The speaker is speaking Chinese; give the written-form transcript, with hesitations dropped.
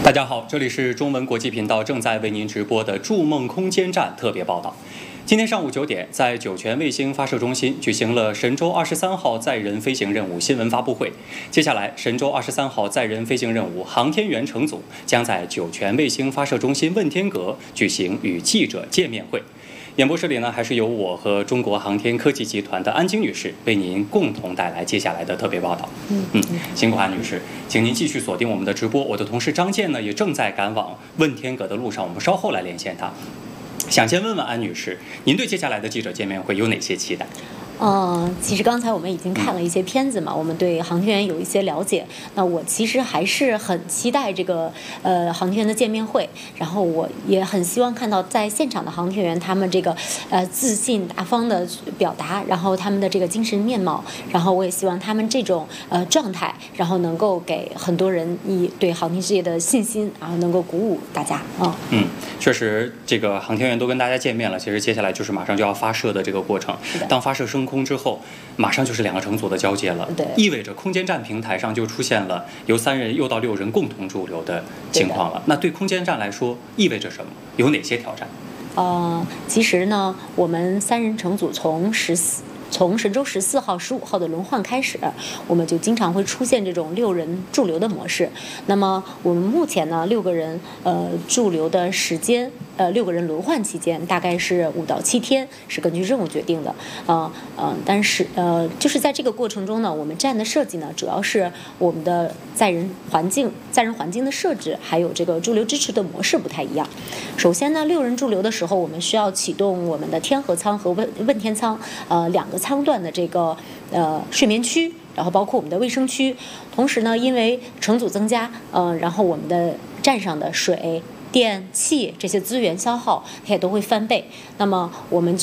大家好，这里是中文国际频道正在为您直播的筑梦空间站特别报道。今天上午9点，在酒泉卫星发射中心举行了神舟23号载人飞行任务新闻发布会。接下来，神舟23号载人飞行任务航天员乘组将在酒泉卫星发射中心问天阁举行与记者见面会。演播室里呢，还是由我和中国航天科技集团的安晶女士为您共同带来接下来的特别报道。辛苦安女士，请您继续锁定我们的直播。我的同事张健呢，也正在赶往问天阁的路上，我们稍后来连线他。想先问问安女士，您对接下来的记者见面会有哪些期待？ 其实刚才我们已经看了一些片子嘛，我们对航天员有一些了解。那我其实还是很期待这个航天员的见面会，然后我也很希望看到在现场的航天员他们这个自信大方的表达，然后他们的这个精神面貌，然后我也希望他们这种状态，然后能够给很多人以对航天事业的信心，然后能够鼓舞大家确实，这个航天员都跟大家见面了，其实接下来就是马上就要发射的这个过程。当发射升空之后，马上就是2个乘组的交接了，意味着空间站平台上就出现了由3人又到6人共同驻留的情况了。那对空间站来说意味着什么？有哪些挑战？ 其实呢，我们3人乘组从神舟14号、15号的轮换开始，我们就经常会出现这种6人驻留的模式。那么我们目前呢，6个人驻留的时间，6个人轮换期间大概是5到7天，是根据任务决定的。但是就是在这个过程中呢，我们站的设计呢，主要是我们的载人环境的设置，还有这个驻留支持的模式不太一样。首先呢，6人驻留的时候，我们需要启动我们的天河舱和问天舱2个舱段的这个睡眠区，然后包括我们的卫生区。同时呢，因为乘组增加，然后我们的站上的水、电、气这些资源消耗，它也都会翻倍。那么我们